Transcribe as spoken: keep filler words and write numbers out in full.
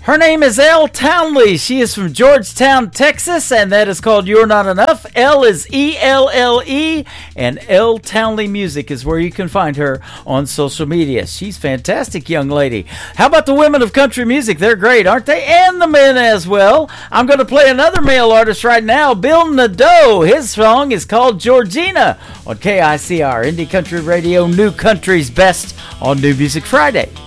Her name is Elle Townley. She is from Georgetown, Texas, and that is called You're Not Enough. Elle is E L L E, and Elle Townley Music is where you can find her on social media. She's a fantastic young lady. How about the women of country music? They're great, aren't they? And the men as well. I'm going to play another male artist right now, Bill Nadeau. His song is called Georgina on K I C R, Indie Country Radio, New Country's Best on New Music Friday.